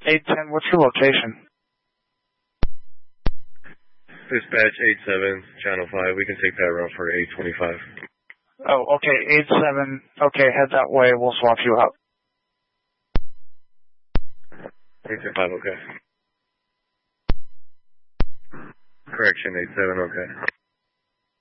810, what's your location? Dispatch 87, Channel 5. We can take that route for 825. Oh, okay, 87. Okay, head that way. We'll swap you out. 825, okay. Correction, 87, okay.